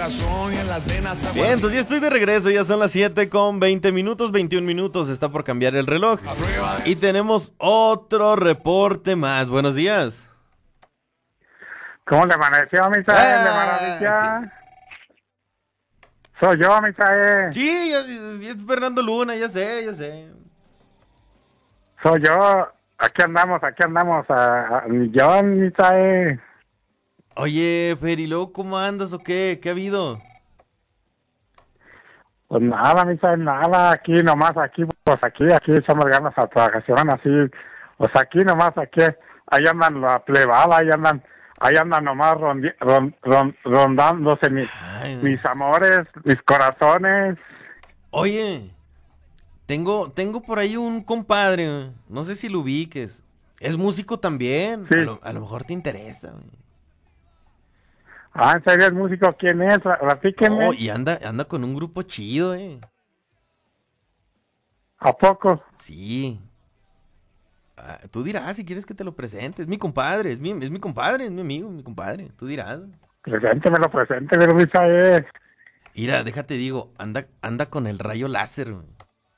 corazón y en las venas. Bien, entonces ya estoy de regreso, ya son las 7 con 20 minutos, 21 minutos, está por cambiar el reloj. Y tenemos otro reporte más. Buenos días. ¿Cómo le amaneció, Misael? ¿De maravilla? Soy yo, Misael. Sí, es Fernando Luna, ya sé. Soy yo. Aquí andamos a millón, Misael. Oye, Ferilo, ¿cómo andas o qué? ¿Qué ha habido? Pues nada, Misael, nada. Aquí nomás, aquí echamos ganas a trabajación, así. Pues aquí nomás, ahí andan la plebada, ahí andan nomás rondándose mis amores, mis corazones. Oye, tengo por ahí un compadre, no sé si lo ubiques. Es músico también, Sí. a lo mejor te interesa, güey. ¿En serio es músico? ¿Quién es? Platíquenme. Oh, y anda con un grupo chido, ¿A poco? Sí. Tú dirás si quieres que te lo presente. Es mi compadre, es mi compadre, es mi amigo, mi compadre. Tú dirás. Preséntemelo, Misael. Mira, déjate digo, anda con el rayo láser, güey.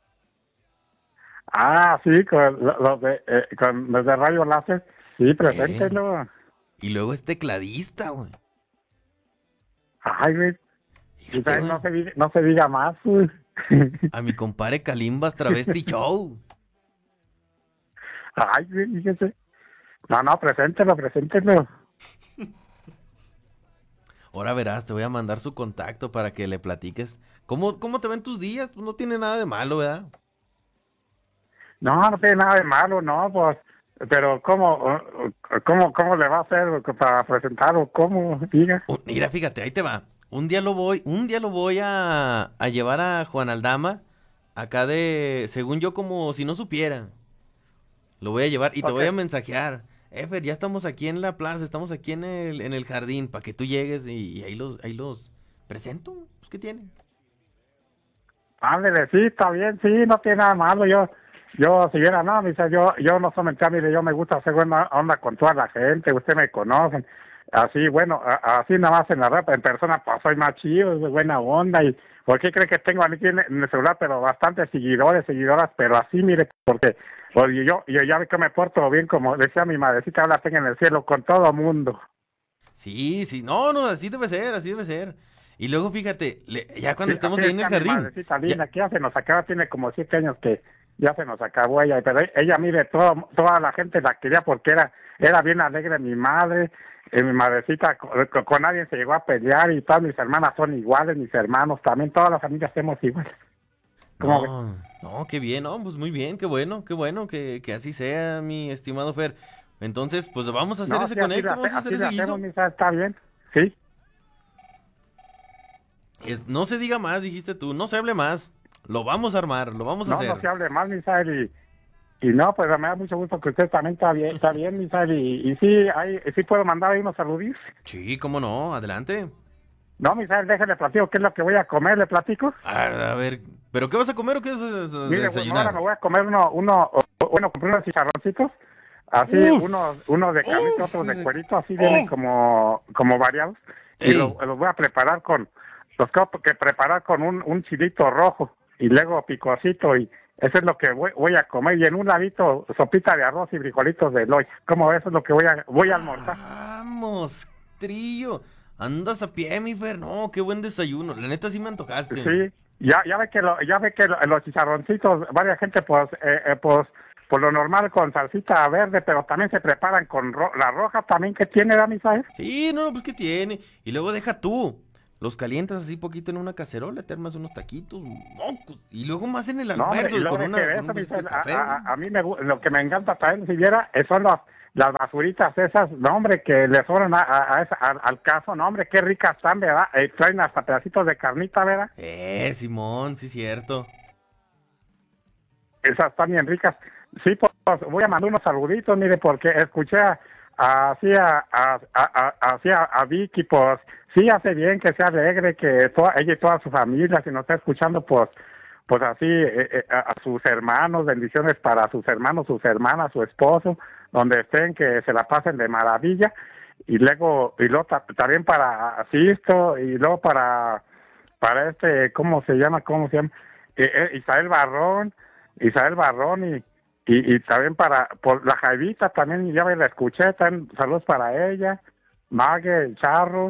Sí, con los de rayo láser. Sí, preséntelo. Y luego es tecladista, güey. Ay, güey. Fíjate, Misael, no se diga más, güey. A mi compadre Calimbas Travesti Show. Ay, güey, fíjese. No, preséntelo. Ahora verás, te voy a mandar su contacto para que le platiques. ¿Cómo te ven tus días? Pues no tiene nada de malo, ¿verdad? No tiene nada de malo, no, pues. Pero ¿cómo le va a hacer para presentarlo? ¿Cómo? Diga. Mira, fíjate, ahí te va. Un día lo voy a llevar a Juan Aldama, acá según yo, como si no supiera. Lo voy a llevar y te voy a mensajear. Fer, ya estamos aquí en la plaza, estamos aquí en el jardín, para que tú llegues y ahí los presento. Pues, ¿qué tiene? Ándale, sí, está bien, sí, no tiene nada malo. Yo si viera, no, dice, yo no soy mentira, mire, yo me gusta hacer buena onda con toda la gente, usted me conocen. Así, bueno, así nada más en la rap, en persona, pues soy más chido, de buena onda. ¿Y por qué cree que tengo aquí en el celular, pero bastantes seguidoras, pero así, mire, porque yo ya ve que me porto bien, como decía mi madrecita, ahora tenga en el cielo, con todo mundo. Sí, no, así debe ser. Y luego fíjate, ya cuando estemos ahí en el jardín. Mi madrecita linda, que ya se nos acaba, tiene como 7 años que ya se nos acabó ella, pero ella, mire, toda la gente la quería porque era bien alegre mi madre. Mi madrecita con nadie se llegó a pelear y todas mis hermanas son iguales, mis hermanos también, todas las familias somos iguales. No, qué bien, no, pues muy bien, qué bueno que así sea, mi estimado Fer. Entonces, pues vamos a hacer ese conecto, vamos a hacer ese guiso. Está bien, sí. No se diga más, dijiste tú, no se hable más. Lo vamos a armar, lo vamos a hacer. No se hable más, Misael, y no, pues me da mucho gusto que usted también está bien, Misael, y sí puedo mandar ahí unos saluditos. Sí, cómo no, adelante. No, Misael, déjale platico qué es lo que voy a comer, ¿le platico? A ver, ¿pero qué vas a comer o qué vas a Mire, desayunar? ahora me voy a comer compré unos chicharroncitos, así, uno de carnita, otro de cuerito, así vienen como variados, y los voy a preparar los tengo que preparar con un chilito rojo, y luego picosito, y eso es lo que voy a comer, y en un ladito, sopita de arroz y frijolitos de loy. ¿Cómo ves? Eso es lo que voy a almorzar. Vamos, trillo. Andas a pie, mi Fer. No, qué buen desayuno. La neta sí me antojaste. Sí, ya ve que los chicharroncitos, varias gente pues por lo normal con salsita verde, pero también se preparan con la roja también que tiene, ¿da, Misael? Sí, no, pues ¿qué tiene? Y luego deja tú. Los calientas así poquito en una cacerola, te armas unos taquitos, mocos, y luego más en el almuerzo con un café. A mí lo que me encanta también, si viera, son las basuritas esas, no, hombre, que le sobran al caso, no, hombre, qué ricas están, ¿verdad? Traen hasta pedacitos de carnita, ¿verdad? Simón, sí, cierto. Esas están bien ricas. Sí, pues voy a mandar unos saluditos, mire, porque escuché a Vicky, pues sí hace bien que sea alegre, que ella y toda su familia, si nos está escuchando, pues así a sus hermanos, bendiciones para sus hermanos, sus hermanas, su esposo, donde estén, que se la pasen de maravilla. también para Sisto, y luego para ¿cómo se llama? Isabel Barrón, y también por la Jaivita, también ya me la escuché, también saludos para ella, Mague, el Charro,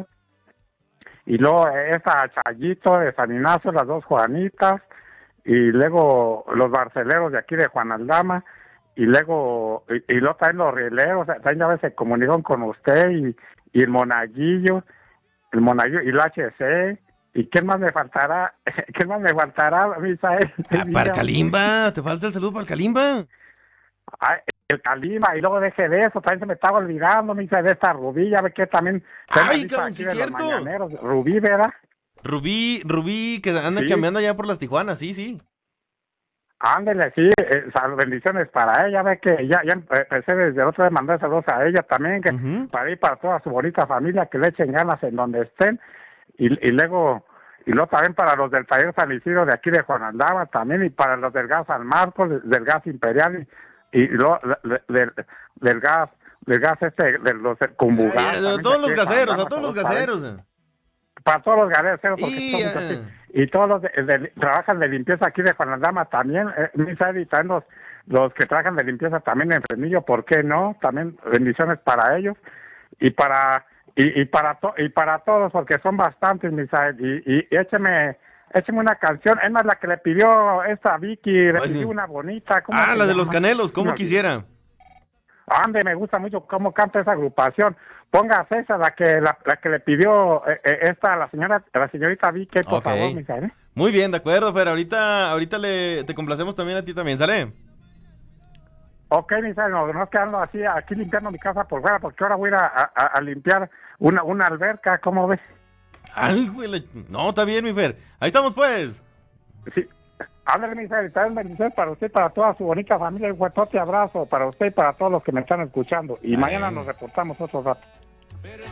y luego esa Chayito de San Ignacio, las dos Juanitas, y luego los barceleros de aquí de Juan Aldama, y luego también los rieleros, también ya a veces se comunicaron con usted, y el Monaguillo, y el HC, ¿y quién más me faltará? ¿Quién más me faltará, Misael? Para el Kalimba, te falta el saludo para el Kalimba. Ay, el Kalimba, y luego deje de eso, también se me estaba olvidando, Misael, de esta Rubí, ya ve que también... Ay, cabrón, sí es cierto. Rubí, ¿verdad? Rubí, que anda chambeando allá por las Tijuanas, sí. Ándele, sí, bendiciones para ella, ve que ya empecé desde otra vez mandar saludos a ella también, que para ir para toda su bonita familia, que le echen ganas en donde estén, y luego también para los del taller San Isidro de aquí de Juan Aldama también, y para los del gas San Marcos, del gas Imperial, y luego del gas de los Cumbugas. A todos los gaseros, Para todos los gaseros, porque y todos los trabajan de limpieza aquí de Juan Aldama también, y también los que trabajan de limpieza también en Fresnillo, ¿por qué no? También bendiciones para ellos, y para todos, porque son bastantes, Misael, y écheme una canción, es más la que le pidió esta Vicky, le pidió una bonita. La de los Canelos, ¿cómo quisiera? Ande, me gusta mucho cómo canta esa agrupación. Póngase esa, la que le pidió la señorita Vicky, por favor, Misael. Muy bien, de acuerdo, pero ahorita te complacemos también a ti también, ¿sale? Ok, Misael, nos quedando así, aquí limpiando mi casa por fuera, porque ahora voy a ir a limpiar una alberca, ¿cómo ves? Ay, güey, no, está bien, mi Fer. Ahí estamos, pues. Sí. Ándale, Misael, también bendiciones para usted y para toda su bonita familia. Un fuerte abrazo para usted y para todos los que me están escuchando. Y mañana nos reportamos otro rato.